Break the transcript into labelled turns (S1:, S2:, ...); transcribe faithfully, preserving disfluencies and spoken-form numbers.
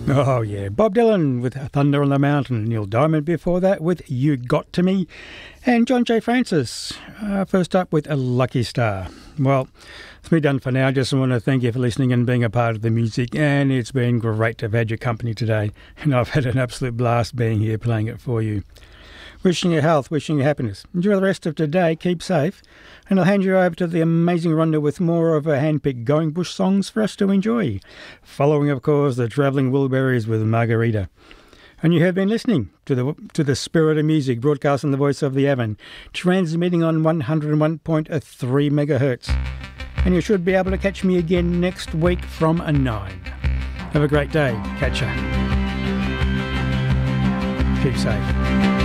S1: Oh, yeah. Bob Dylan with Thunder on the Mountain. Neil Diamond before that with You Got To Me. And John J. Francis, uh, first up with A Lucky Star. Well, it's me done for now. Just want to thank you for listening and being a part of the music. And it's been great to have had your company today. And I've had an absolute blast being here playing it for you. Wishing you health, wishing you happiness. Enjoy the rest of today, keep safe, and I'll hand you over to the amazing Rhonda with more of her hand-picked Going Bush songs for us to enjoy. Following, of course, the Travelling Wilburys with Margarita. And you have been listening to the to the Spirit of Music, broadcasting the voice of the Avon, transmitting on one oh one point three megahertz. And you should be able to catch me again next week from nine. Have a great day. Catch ya. Keep safe.